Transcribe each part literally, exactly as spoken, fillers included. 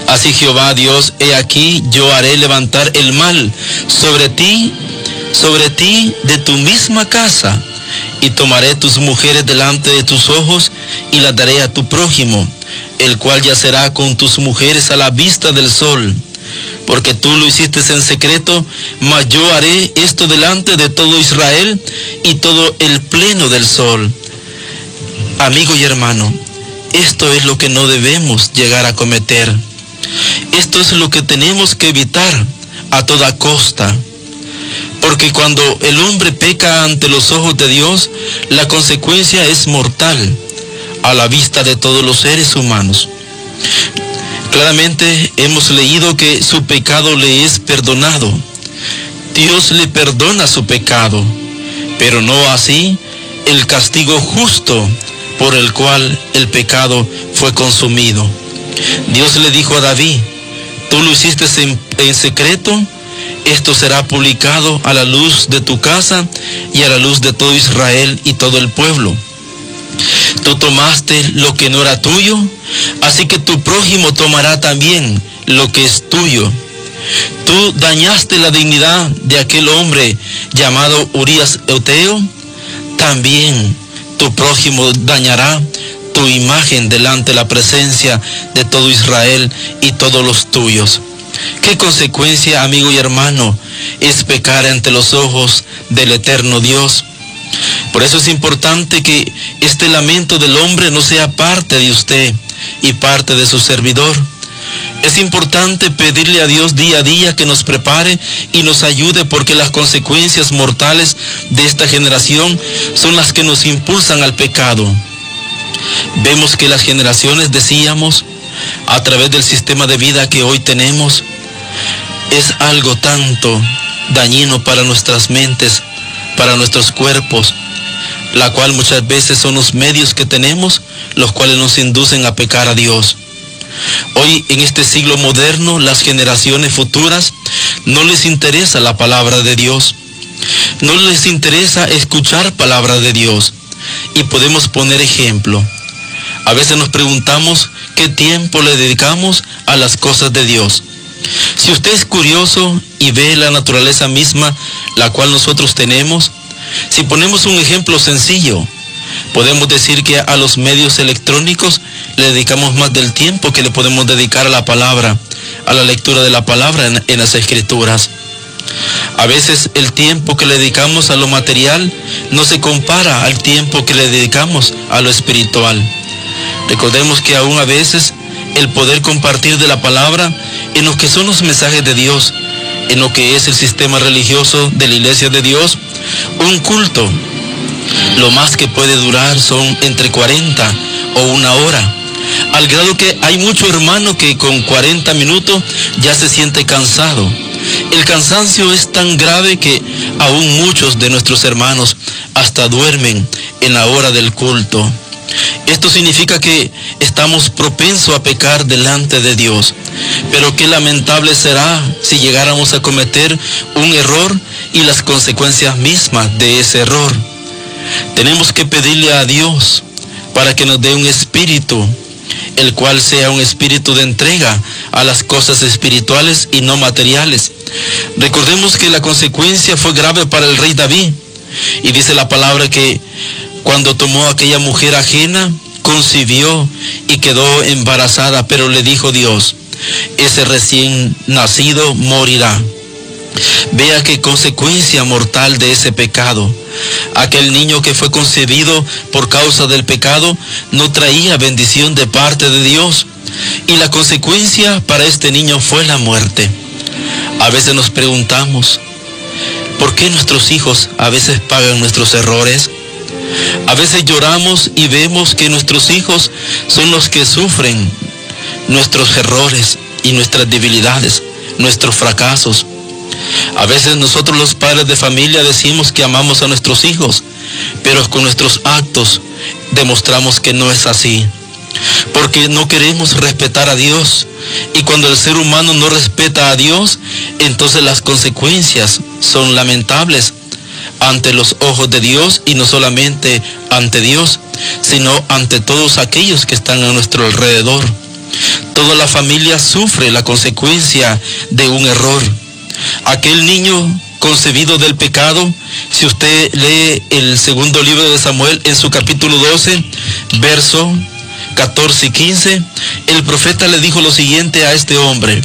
Así Jehová Dios, he aquí yo haré levantar el mal sobre ti, sobre ti de tu misma casa, y tomaré tus mujeres delante de tus ojos, y las daré a tu prójimo, el cual yacerá con tus mujeres a la vista del sol. Porque tú lo hiciste en secreto, mas yo haré esto delante de todo Israel y todo el pleno del sol. Amigo y hermano, esto es lo que no debemos llegar a cometer. Esto es lo que tenemos que evitar a toda costa. Porque cuando el hombre peca ante los ojos de Dios, la consecuencia es mortal a la vista de todos los seres humanos. Claramente hemos leído que su pecado le es perdonado. Dios le perdona su pecado, pero no así el castigo justo por el cual el pecado fue consumido. Dios le dijo a David: tú lo hiciste en, en secreto, esto será publicado a la luz de tu casa y a la luz de todo Israel y todo el pueblo. Tú tomaste lo que no era tuyo, así que tu prójimo tomará también lo que es tuyo. Tú dañaste la dignidad de aquel hombre llamado Urías Eteo, también tu prójimo dañará tu imagen delante de la presencia de todo Israel y todos los tuyos. ¿Qué consecuencia, amigo y hermano, es pecar ante los ojos del eterno Dios? Por eso es importante que este lamento del hombre no sea parte de usted y parte de su servidor. Es importante pedirle a Dios día a día que nos prepare y nos ayude, porque las consecuencias mortales de esta generación son las que nos impulsan al pecado. Vemos que las generaciones, decíamos, a través del sistema de vida que hoy tenemos, es algo tanto dañino para nuestras mentes, para nuestros cuerpos, la cual muchas veces son los medios que tenemos, los cuales nos inducen a pecar a Dios. Hoy, en este siglo moderno, las generaciones futuras no les interesa la palabra de Dios, no les interesa escuchar palabra de Dios. Y podemos poner ejemplo. A veces nos preguntamos qué tiempo le dedicamos a las cosas de Dios. Si usted es curioso y ve la naturaleza misma, la cual nosotros tenemos, si ponemos un ejemplo sencillo, podemos decir que a los medios electrónicos le dedicamos más del tiempo que le podemos dedicar a la palabra, a la lectura de la palabra en, en las escrituras. A veces el tiempo que le dedicamos a lo material no se compara al tiempo que le dedicamos a lo espiritual. Recordemos que aún a veces el poder compartir de la palabra en lo que son los mensajes de Dios, en lo que es el sistema religioso de la Iglesia de Dios, un culto, lo más que puede durar son entre cuarenta o una hora, al grado que hay mucho hermano que con cuarenta minutos ya se siente cansado. El cansancio es tan grave que aún muchos de nuestros hermanos hasta duermen en la hora del culto. Esto significa que estamos propensos a pecar delante de Dios. Pero qué lamentable será si llegáramos a cometer un error y las consecuencias mismas de ese error. Tenemos que pedirle a Dios para que nos dé un espíritu, el cual sea un espíritu de entrega a las cosas espirituales y no materiales. Recordemos que la consecuencia fue grave para el rey David, y dice la palabra que cuando tomó a aquella mujer ajena, concibió y quedó embarazada, pero le dijo Dios: ese recién nacido morirá. Vea qué consecuencia mortal de ese pecado. Aquel niño que fue concebido por causa del pecado no traía bendición de parte de Dios, y la consecuencia para este niño fue la muerte. A veces nos preguntamos, ¿por qué nuestros hijos a veces pagan nuestros errores? A veces lloramos y vemos que nuestros hijos son los que sufren nuestros errores y nuestras debilidades, nuestros fracasos. A veces nosotros los padres de familia decimos que amamos a nuestros hijos, pero con nuestros actos demostramos que no es así, porque no queremos respetar a Dios. Y cuando el ser humano no respeta a Dios, entonces las consecuencias son lamentables ante los ojos de Dios, y no solamente ante Dios, sino ante todos aquellos que están a nuestro alrededor. Toda la familia sufre la consecuencia de un error. Aquel niño concebido del pecado, si usted lee el segundo libro de Samuel en su capítulo doce, verso catorce y quince, el profeta le dijo lo siguiente a este hombre: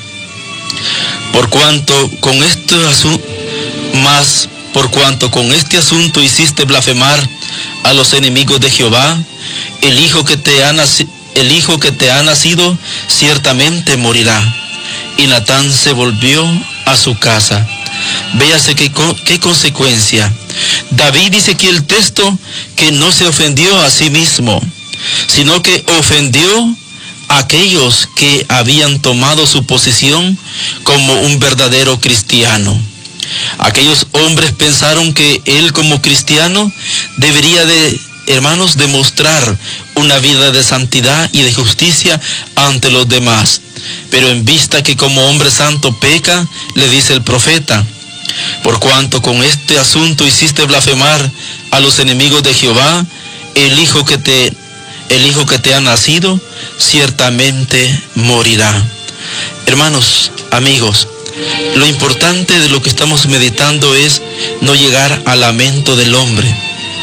por cuanto con este asunto, más por cuanto con este asunto hiciste blasfemar a los enemigos de Jehová, el hijo que te ha nacido, el hijo que te ha nacido ciertamente morirá. Y Natán se volvió a su casa. Véase qué, qué consecuencia. David dice aquí el texto que no se ofendió a sí mismo, sino que ofendió a aquellos que habían tomado su posición como un verdadero cristiano. Aquellos hombres pensaron que él como cristiano debería de, hermanos, demostrar una vida de santidad y de justicia ante los demás. Pero en vista que como hombre santo peca, le dice el profeta: por cuanto con este asunto hiciste blasfemar a los enemigos de Jehová, el hijo que te, el hijo que te ha nacido ciertamente morirá. Hermanos, amigos, lo importante de lo que estamos meditando es no llegar al lamento del hombre.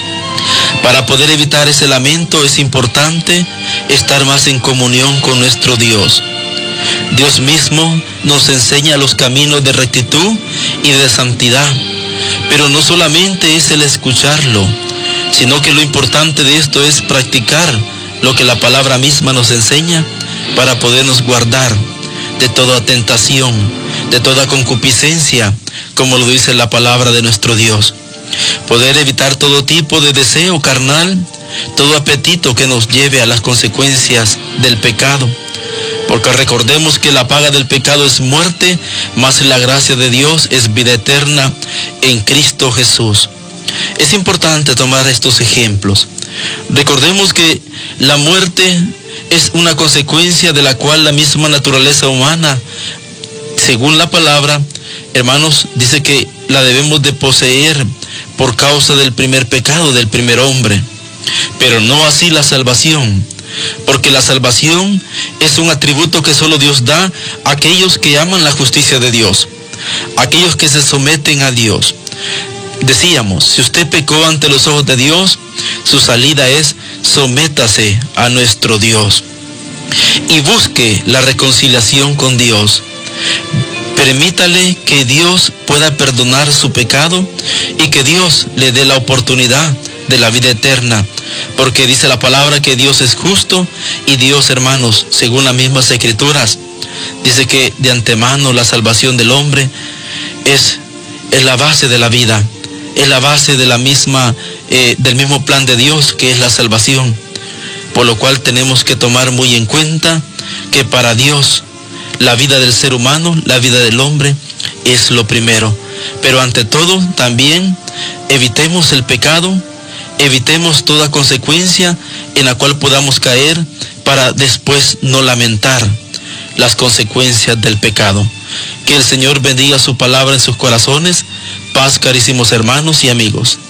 Para poder evitar ese lamento es importante estar más en comunión con nuestro Dios. Dios mismo nos enseña los caminos de rectitud y de santidad, pero no solamente es el escucharlo, sino que lo importante de esto es practicar lo que la palabra misma nos enseña para podernos guardar de toda tentación, de toda concupiscencia, como lo dice la palabra de nuestro Dios. Poder evitar todo tipo de deseo carnal, todo apetito que nos lleve a las consecuencias del pecado. Porque recordemos que la paga del pecado es muerte, mas la gracia de Dios es vida eterna en Cristo Jesús. Es importante tomar estos ejemplos. Recordemos que la muerte es una consecuencia de la cual la misma naturaleza humana, según la palabra, hermanos, dice que la debemos de poseer por causa del primer pecado del primer hombre. Pero no así la salvación, porque la salvación es un atributo que solo Dios da a aquellos que aman la justicia de Dios, aquellos que se someten a Dios. Decíamos, si usted pecó ante los ojos de Dios, su salida es: sométase a nuestro Dios y busque la reconciliación con Dios. Permítale que Dios pueda perdonar su pecado y que Dios le dé la oportunidad de la vida eterna, porque dice la palabra que Dios es justo y Dios, hermanos, según las mismas escrituras, dice que de antemano la salvación del hombre es, es la base de la vida, es la base de la misma, eh, del mismo plan de Dios, que es la salvación. Por lo cual tenemos que tomar muy en cuenta que para Dios la vida del ser humano, la vida del hombre, es lo primero. Pero ante todo, también evitemos el pecado, evitemos toda consecuencia en la cual podamos caer para después no lamentar las consecuencias del pecado. Que el Señor bendiga su palabra en sus corazones. Paz, carísimos hermanos y amigos.